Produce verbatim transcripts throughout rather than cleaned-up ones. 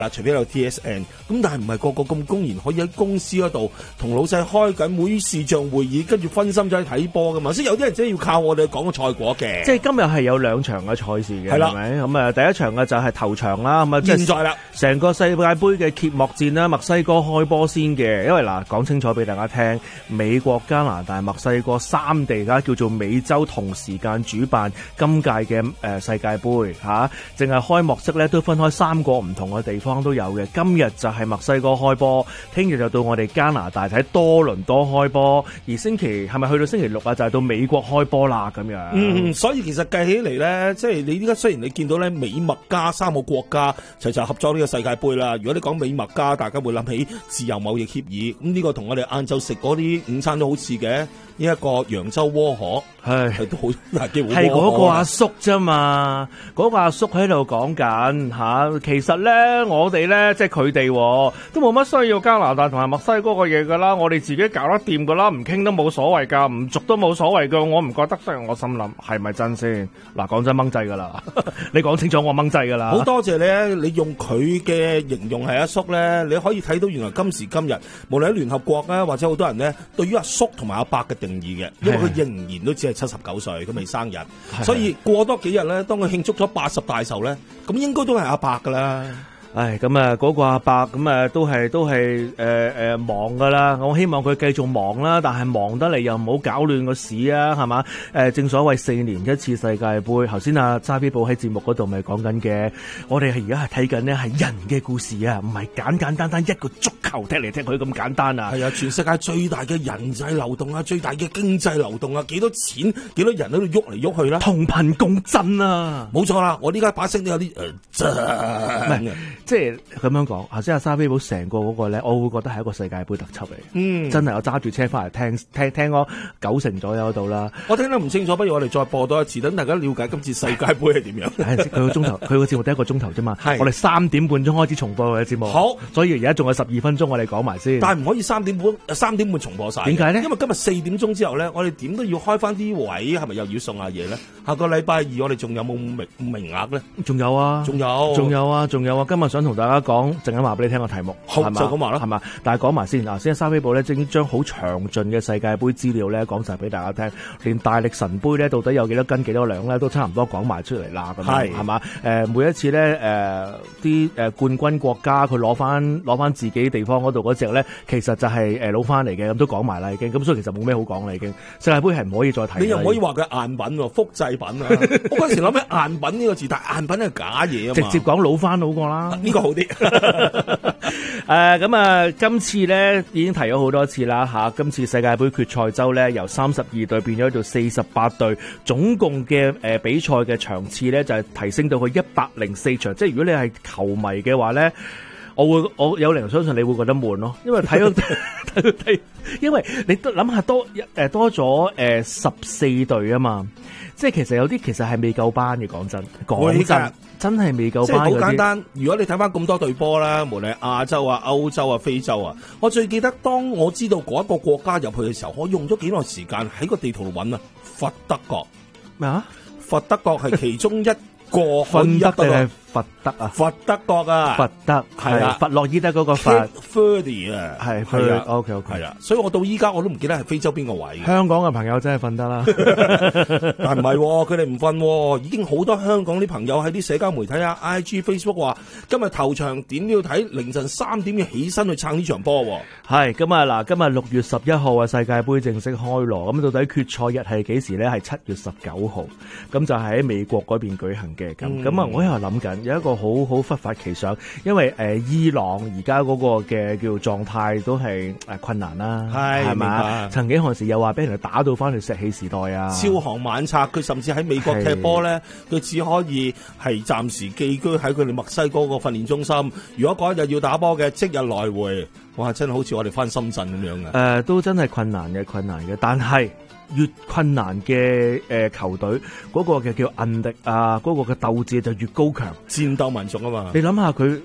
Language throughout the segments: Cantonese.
嗱，除非有 T S N， 咁但係唔係個個咁公然可以喺公司嗰度同老細開緊會視像會議，跟住分心咗去睇波噶嘛，所以有啲人真係要靠我哋講個賽果嘅。 即係今日係有兩場嘅賽事嘅，係咪？咁啊，第一場嘅就係頭場啦，咁啊， 現在啦， 成個世界盃嘅揭幕戰啦，墨西哥開波先嘅，因為嗱講清楚俾大家聽，美國、加拿大、墨西哥三地而家叫做美洲同時間主辦今屆嘅誒世界盃嚇，淨係開幕式咧都分開三個唔同嘅地方都有嘅。今日就係墨西哥開波，聽日就到我哋加拿大睇多倫多開波，而星期係咪去到星期六啊？就係到美國開波啦咁樣。 嗯，所以其實計起嚟咧，即係你依家雖然你見到咧美墨加三個國家齊齊合作呢個世界盃啦。如果你講美墨加，大家會諗起自由貿易協議，咁呢個同我哋晏晝食嗰啲午餐都好似嘅。呢、這、一個揚州窩河係係都好大機會， 係嗰個阿叔啫嘛，嗰、那個阿叔喺度講緊嚇。其實咧，我哋咧即係佢哋都冇乜需要加拿大同埋墨西哥嘅嘢噶啦，我哋自己搞得掂噶啦，唔傾都冇所謂噶，唔續都冇所謂噶。我唔覺得，所以我心諗係咪真先？嗱，講真掹掣噶啦，你講清楚我掹掣噶啦。 好多謝咧，你用佢嘅形容係阿叔咧，你可以睇到原來今時今日，無論喺聯合國咧，或者好多人咧，對於阿叔同埋阿伯嘅定義嘅，因為佢仍然都只係七十九歲，佢未生日，所以過多幾日咧，當佢慶祝咗八十大壽咧，咁應該都係阿伯噶啦。 唉，咁啊，嗰個阿伯咁啊，都係都係誒誒忙噶啦。我希望佢繼續忙啦，但係忙得嚟又唔好搞亂個市啊，係嘛？誒、呃，正所謂四年一次世界盃。頭先阿揸 B 寶喺節目嗰度咪講緊嘅，我哋係而家係睇緊呢係人嘅故事啊，唔係簡簡單單一個足球踢嚟踢去咁簡單啊。 係啊，全世界最大嘅人際流動啊，最大嘅經濟流動啊，幾多錢，幾多人喺度喐嚟喐去啦， 同頻共振啊！ 冇錯啦，我呢家把聲都有啲誒震嘅。 即係咁樣講，頭先阿沙菲寶成個嗰個咧，我會覺得係一個世界盃特輯嚟。 嗯，真係我揸住車翻嚟聽聽聽咗九成左右度啦。 我聽得唔清楚，不如我哋再播多一次，等大家了解今次世界盃係點樣。 佢個鐘頭，佢個節目得一個鐘頭啫嘛。我哋三點半鐘開始重播嘅節目。好，所以而家仲有十二分鐘，我哋講埋先。 但係唔可以三點半三點半重播晒。點解咧？因為今日四點鐘之後咧，我哋點都要開翻啲位，係咪又要送下嘢咧？下個禮拜二我哋仲有冇名名額咧？仲有啊，仲有，仲有啊，仲有啊！今日想同大家講。陣間話俾你聽個題目，好就講埋啦，係嘛？但係講埋先嗱，先沙飛寶咧，正將好詳盡嘅世界盃資料咧講晒俾大家聽，連大力神杯咧到底有幾多斤幾多兩咧，都差唔多講埋出嚟啦。咁係係嘛？誒、呃，每一次咧誒啲誒冠軍國家佢攞翻攞翻自己地方嗰度嗰隻咧，其實就係誒攞翻嚟嘅，咁都講埋啦已經。咁所以其實冇咩好講啦已經。世界盃係唔可以再睇。你又唔可以話佢贗品喎，複製品啊！我嗰陣時諗起贗品呢個字，但係贗品係假嘢啊嘛。直接講攞翻好過啦，呢、呢個好啲。誒，咁啊，今次咧已經提咗好多次啦吓，今次世界盃決賽周咧由三十二隊變咗到四十八隊，總共嘅誒比賽嘅場次咧就係提升到去一百零四場，即係如果你係球迷嘅話咧，我會我有理由相信你會覺得悶咯，因為睇到睇睇，因為你都諗下多誒多咗誒十四隊啊嘛，即係其實有啲其實係未夠班嘅，講真講真。真係未夠班，即係好簡單。如果你睇翻咁多隊波啦，無論係亞洲啊、歐洲啊、非洲啊，我最記得當我知道嗰一個國家入去嘅時候，我用咗幾耐時間喺個地圖度揾啊。佛德國咩啊？佛德國係其中一個可以得到。佛德啊，佛德國啊，佛德係啊，佛洛伊德嗰個佛 Ferdy 啊，係係啊 ，OK OK 係啊，所以我到依家我都唔記得係非洲邊個位。香港嘅朋友真係瞓得啦，但唔係佢哋唔瞓，已經好多香港啲朋友喺啲社交媒體啊 I G Facebook 話今日頭場點都要睇，凌晨三點要起身去撐呢場波。係咁啊嗱，今日六月十一號啊，世界盃正式開鑼，咁到底決賽日係幾時咧？係七月十九號，咁就係喺美國嗰邊舉行嘅。咁咁啊，我喺度諗緊。有一個好好忽發奇想，因為誒、呃、伊朗而家嗰個嘅叫狀態都係誒困難啦，係係嘛？曾幾何時又話俾人哋打到翻去石器時代啊，超航晚拆，佢甚至喺美國踢波咧，佢只可以係暫時寄居喺佢哋墨西哥個訓練中心。如果嗰一日要打波嘅，即日來回，哇！真係好似我哋翻深圳咁樣嘅。誒、呃，都真係困難嘅，困難嘅，但係。越困難嘅誒、呃、球隊，嗰、那個嘅叫韌力啊，嗰、那個嘅鬥志就越高強，戰鬥民族啊嘛！你諗下佢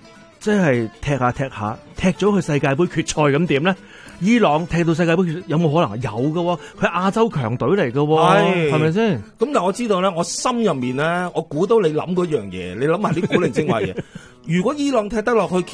即係踢下踢下，踢咗去世界盃決賽咁點咧？伊朗踢到世界盃有冇可能？有㗎，佢係亞洲強隊嚟㗎，係咪先？ 咁但我知道咧，我心入面咧，我估到你諗嗰樣嘢，你諗下啲古靈精怪嘢。如果伊朗踢得落去。